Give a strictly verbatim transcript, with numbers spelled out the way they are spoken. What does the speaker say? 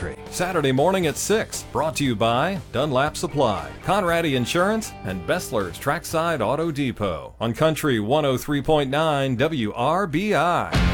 Country. Saturday morning at six. Brought to you by Dunlap Supply, Conradi Insurance, and Bessler's Trackside Auto Depot on Country one oh three point nine W R B I.